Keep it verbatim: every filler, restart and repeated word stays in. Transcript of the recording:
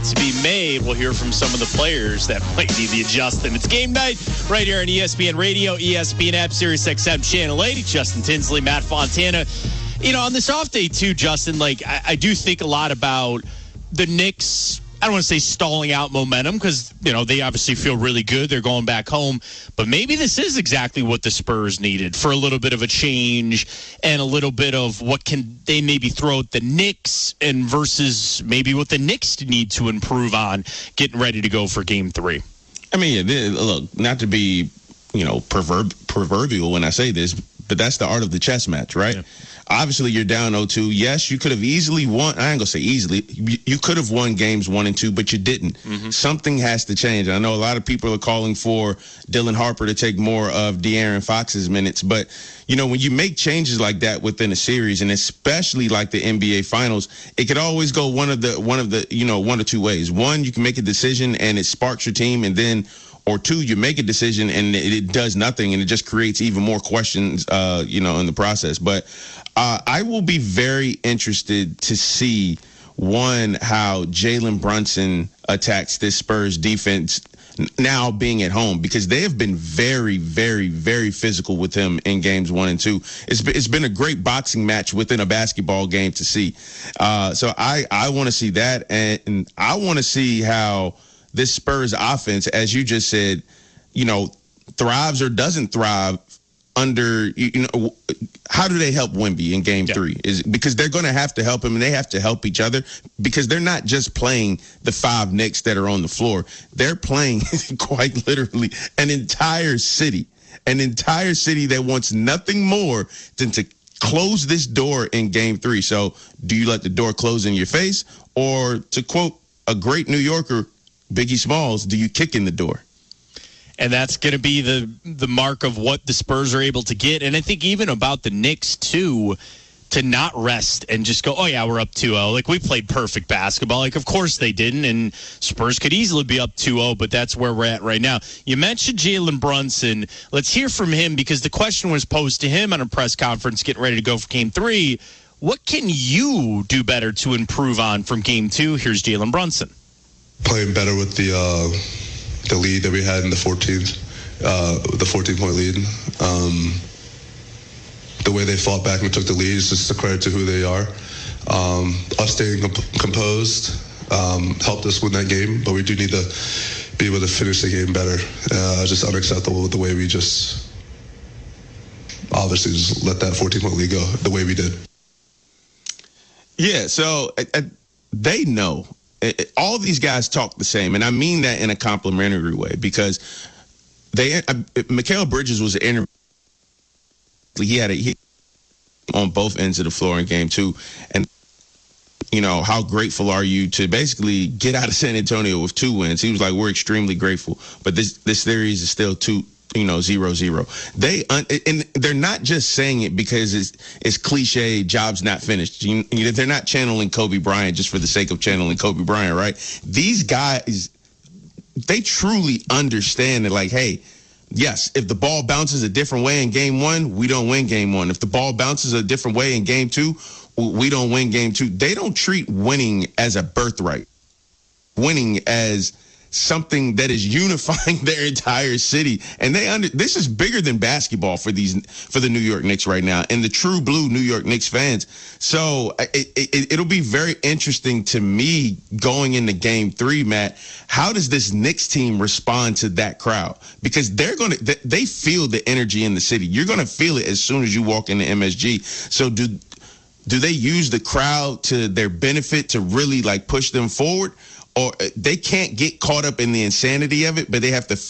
to be made. We'll hear from some of the players that might need the adjustment. It's game night right here on E S P N Radio, E S P N app, Sirius X M Channel eighty. Justin Tinsley, Matt Fontana. You know, on this off day too, Justin, like I, I do think a lot about the Knicks. I don't want to say stalling out momentum because, you know, they obviously feel really good. They're going back home. But maybe this is exactly what the Spurs needed for a little bit of a change and a little bit of what can they maybe throw at the Knicks and versus maybe what the Knicks need to improve on getting ready to go for game three. I mean, look, not to be, you know, proverb, proverbial when I say this, but that's the art of the chess match, right? Yeah. Obviously, you're down oh two. Yes, you could have easily won. I ain't going to say easily. You could have won games one and two, but you didn't. Mm-hmm. Something has to change. I know a lot of people are calling for Dylan Harper to take more of De'Aaron Fox's minutes. But, you know, when you make changes like that within a series, and especially like the N B A Finals, it could always go one of the, one of the, you know, one or two ways. One, you can make a decision and it sparks your team, and then or two, you make a decision and it, it does nothing, and it just creates even more questions, uh, you know, in the process. But uh, I will be very interested to see, one, how Jalen Brunson attacks this Spurs defense now being at home, because they have been very, very, very physical with him in games one and two. It's been, it's been a great boxing match within a basketball game to see. Uh, so I, I want to see that, and, and I want to see how this Spurs offense, as you just said, you know, thrives or doesn't thrive under, you know, how do they help Wemby in game yeah. three? Is because they're going to have to help him, and they have to help each other, because they're not just playing the five Knicks that are on the floor. They're playing quite literally an entire city, an entire city that wants nothing more than to close this door in game three. So do you let the door close in your face, or, to quote a great New Yorker, Biggie Smalls, do you kick in the door? And that's going to be the the mark of what the Spurs are able to get. And I think even about the Knicks, too, to not rest and just go, oh, yeah, we're up two oh. Like, we played perfect basketball. Like, of course they didn't, and Spurs could easily be up two oh, but that's where we're at right now. You mentioned Jalen Brunson. Let's hear from him, because the question was posed to him on a press conference getting ready to go for game three. What can you do better to improve on from game two? Here's Jalen Brunson. Playing better with the uh, the lead that we had in the fourteenth, uh, the fourteen-point lead. Um, the way they fought back and took the lead is just a credit to who they are. Um, us staying comp- composed um, helped us win that game, but we do need to be able to finish the game better. Uh, just unacceptable with the way we just obviously just let that fourteen-point lead go the way we did. Yeah, so I, I, they know. It, all these guys talk the same, and I mean that in a complimentary way, because they uh, Mikal Bridges was an interview. He had a he on both ends of the floor in game two, and you know, how grateful are you to basically get out of San Antonio with two wins? He was like, we're extremely grateful, but this this series is still two. You know, zero zero. They and they're not just saying it because it's it's cliche. Job's not finished. You, you know, they're not channeling Kobe Bryant just for the sake of channeling Kobe Bryant, right? These guys, they truly understand that. Like, hey, yes, if the ball bounces a different way in game one, we don't win game one. If the ball bounces a different way in game two, we don't win game two. They don't treat winning as a birthright. Winning as something that is unifying their entire city, and they under this is bigger than basketball for these for the New York Knicks right now, and the true blue New York Knicks fans. So it, it, it'll be very interesting to me going into game three, Matt. How does this Knicks team respond to that crowd? Because they're gonna they feel the energy in the city. You're gonna feel it as soon as you walk into M S G. So do do they use the crowd to their benefit to really like push them forward? Or they can't get caught up in the insanity of it, but they have to